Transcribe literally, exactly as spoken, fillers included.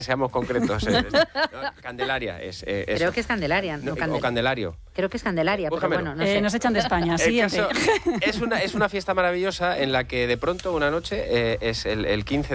Seamos concretos. Eh, no, Candelaria es... Eh, Creo eso. que es Candelaria. No, No, Candel... o Candelario. Creo que es Candelaria, Búscamelo. pero bueno, no Eh, sé. nos echan de España. El Siguiente. caso es, una, es una fiesta maravillosa en la que de pronto una noche, eh, es el, el quince